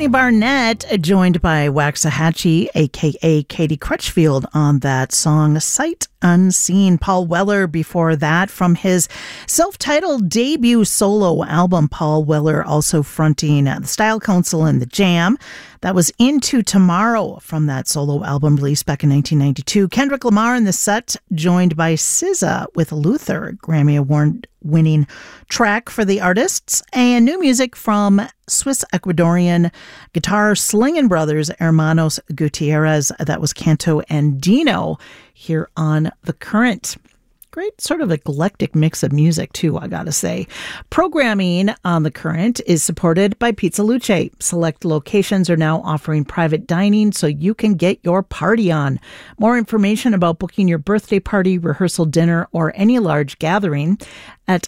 Courtney Barnett, joined by Waxahachie, a.k.a. Katie Crutchfield, on that song Sight Unseen. Paul Weller before that, from his self-titled debut solo album. Paul Weller also fronting the Style Council and the Jam. That was Into Tomorrow from that solo album released back in 1992. Kendrick Lamar in the set, joined by SZA with Luther, Grammy Award-winning track for the artists. And new music from Swiss-Ecuadorian guitar slinging brothers Hermanos Gutierrez. That was Canto and Dino here on The Current. Great sort of eclectic mix of music, too, I gotta say. Programming on The Current is supported by Pizza Luce. Select locations are now offering private dining so you can get your party on. More information about booking your birthday party, rehearsal dinner, or any large gathering at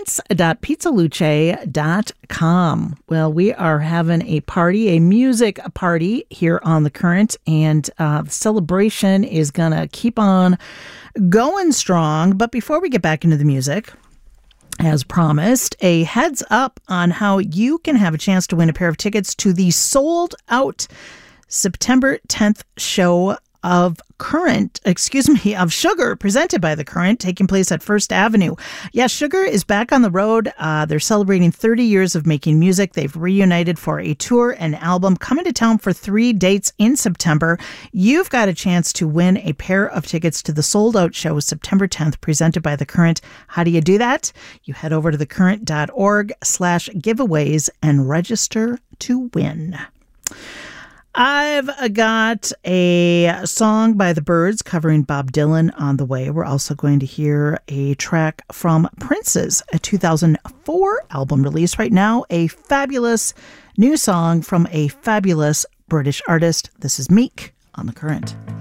events.pizzaluce.com. Well, we are having a party, a music party here on The Current, and the celebration is going to keep on going strong. But before we get back into the music, as promised, a heads up on how you can have a chance to win a pair of tickets to the sold out September 10th show of Sugar, presented by The Current, taking place at First Avenue. Yes, Sugar is back on the road. They're celebrating 30 years of making music. They've reunited for a tour and album, coming to town for 3 dates in September. You've got a chance to win a pair of tickets to the sold-out show September 10th, presented by The Current. How do you do that? You head over to thecurrent.org/giveaways and register to win. I've got a song by The Byrds covering Bob Dylan on the way. We're also going to hear a track from Prince's 2004 album release. Right now, a fabulous new song from a fabulous British artist. This is Meek on The Current.